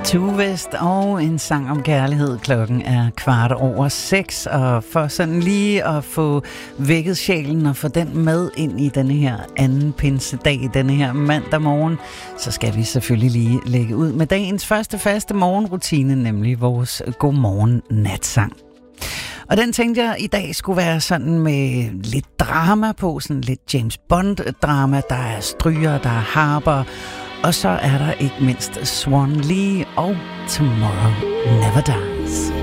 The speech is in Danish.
Tue West og en sang om kærlighed. Klokken er 6:15, og for sådan lige at få vækket sjælen og få den med ind i denne her anden pinsedag, denne her mandag morgen, så skal vi selvfølgelig lige lægge ud med dagens første faste morgenrutine, nemlig vores godmorgen natsang. Og den tænkte jeg i dag skulle være sådan med lidt drama på, sådan lidt James Bond-drama. Der er stryger, der er harper, og så er der ikke mindst Swan Lee og Tomorrow Never Dies.